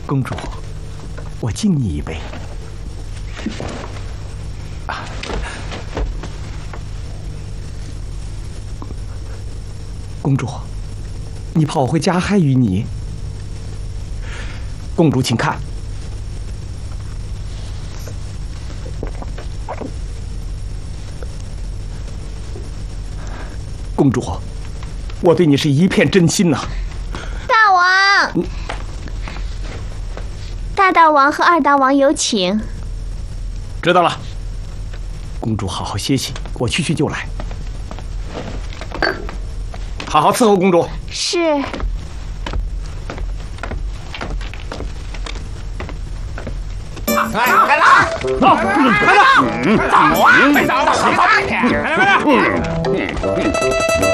公主，我敬你一杯。公主，你怕我会加害于你？公主，请看。公主，我对你是一片真心呐。 大王，大王和二大王有请。 知道了，公主好好歇息，我去就来。好好伺候公主。 是。 来了，走，来了，走啊！快走，快点！来来来！